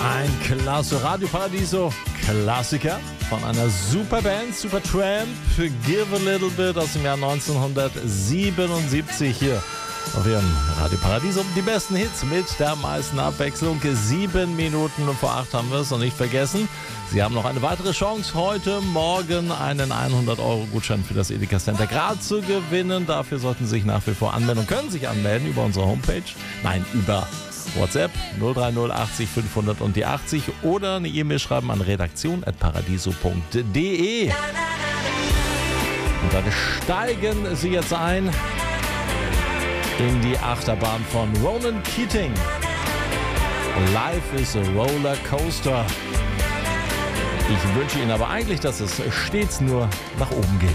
Ein klasse Radio Paradiso Klassiker von einer super Band, Supertramp, Give a Little Bit aus dem Jahr 1977 hier auf ihrem Radio Paradiso. Die besten Hits mit der meisten Abwechslung. 7 Minuten vor 8 haben wir es noch nicht vergessen. Sie haben noch eine weitere Chance, heute Morgen einen 100-Euro-Gutschein für das Edeka Center Graz zu gewinnen. Dafür sollten Sie sich nach wie vor anmelden und können sich anmelden über unsere Homepage. Nein, über WhatsApp 030 80 500 und die 80 oder eine E-Mail schreiben an redaktion@paradiso.de. Und dann steigen Sie jetzt ein in die Achterbahn von Ronan Keating. Life is a Roller Coaster. Ich wünsche Ihnen aber eigentlich, dass es stets nur nach oben geht.